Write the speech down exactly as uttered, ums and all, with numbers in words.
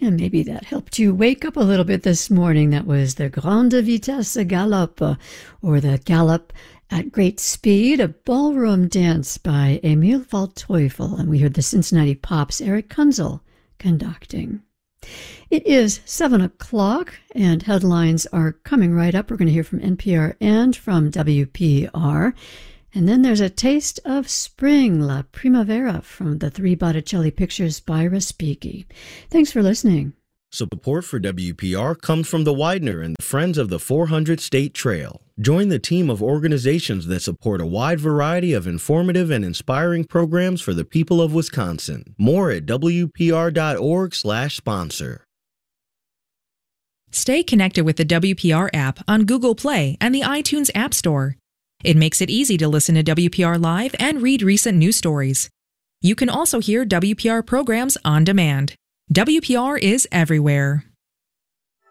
And maybe that helped you wake up a little bit this morning. That was the Grande Vitesse Galop, or the Gallop at Great Speed, a ballroom dance by Emil Waldteufel. And we heard the Cincinnati Pops' Eric Kunzel conducting. It is seven o'clock, and headlines are coming right up. We're going to hear from N P R and from W P R. And then there's a taste of spring, La Primavera, from the three Botticelli pictures by Respighi. Thanks for listening. Support for W P R comes from the Widener and the Friends of the four hundred State Trail. Join the team of organizations that support a wide variety of informative and inspiring programs for the people of Wisconsin. More at W P R dot org slash sponsor. Stay connected with the W P R app on Google Play and the iTunes App Store. It makes it easy to listen to W P R Live and read recent news stories. You can also hear W P R programs on demand. W P R is everywhere.